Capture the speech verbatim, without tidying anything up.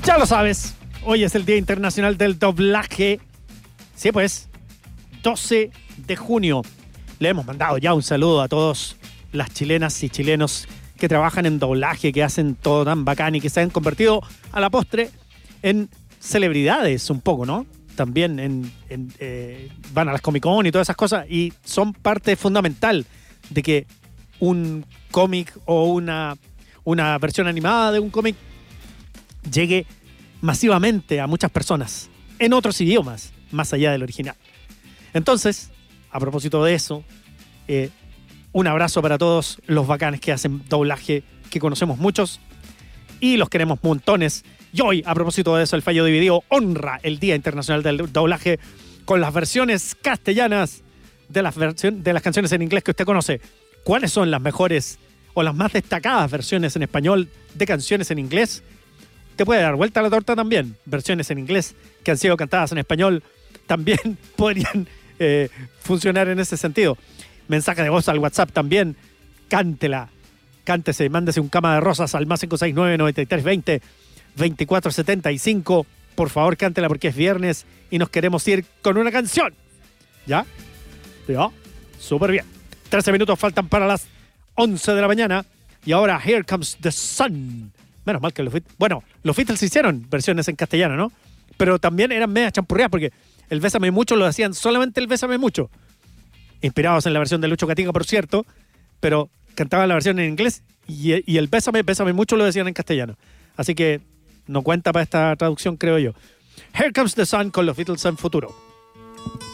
Ya lo sabes, hoy es el Día Internacional del Doblaje. Sí, pues, doce de junio. Le hemos mandado ya un saludo a todas las chilenas y chilenos que trabajan en doblaje, que hacen todo tan bacán y que se han convertido a la postre en celebridades un poco, ¿no? También en, en, eh, van a las Comic Con y todas esas cosas y son parte fundamental de que un cómic o una, una versión animada de un cómic llegue masivamente a muchas personas en otros idiomas, más allá del original. Entonces, a propósito de eso, eh, un abrazo para todos los bacanes que hacen doblaje, que conocemos muchos y los queremos montones. Y hoy, a propósito de eso, el Fallo Dividido honra el Día Internacional del Doblaje con las versiones castellanas de las, version- de las canciones en inglés que usted conoce. ¿Cuáles son las mejores o las más destacadas versiones en español de canciones en inglés? Te puede dar vuelta a la torta también. Versiones en inglés que han sido cantadas en español también podrían eh, funcionar en ese sentido. Mensaje de voz al WhatsApp también. Cántela. Cántese, mándese un cama de rosas al más cinco seis nueve, nueve tres dos cero, veinticuatro setenta y cinco. Por favor, cántela porque es viernes y nos queremos ir con una canción. ¿Ya? ¿Ya? Súper bien. trece minutos faltan para las once de la mañana. Y ahora, Here Comes the Sun. Menos mal que los Beatles... Bueno, los Beatles hicieron versiones en castellano, ¿no? Pero también eran media champurreadas porque el Bésame Mucho lo hacían solamente el Bésame Mucho. Inspirados en la versión de Lucho Gatica, por cierto, pero cantaban la versión en inglés y, y el Bésame, Bésame Mucho lo decían en castellano. Así que no cuenta para esta traducción, creo yo. Here Comes the Sun con los Beatles en futuro.